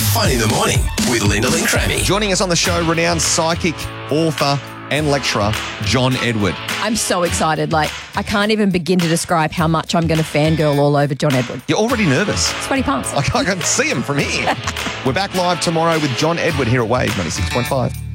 Fun in the Morning with Linda Lynn Crammy. Joining us on the show, renowned psychic, author and lecturer, John Edward. I'm so excited. I can't even begin to describe how much I'm going to fangirl all over John Edward. You're already nervous. Sweaty pants. I can see him from here. We're back live tomorrow with John Edward here at Wave 96.5.